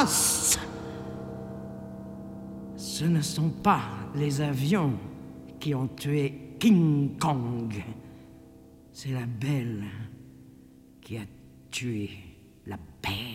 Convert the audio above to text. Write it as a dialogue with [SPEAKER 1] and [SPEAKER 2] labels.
[SPEAKER 1] Silence! Ce ne sont pas les avions qui ont tué King Kong. C'est la belle qui a tué la bête.